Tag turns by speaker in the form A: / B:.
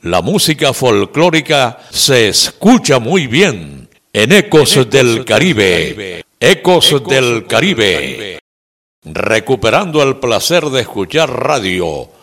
A: La música folclórica se escucha muy bien en Ecos del Caribe. Ecos del Caribe. Recuperando el placer de escuchar radio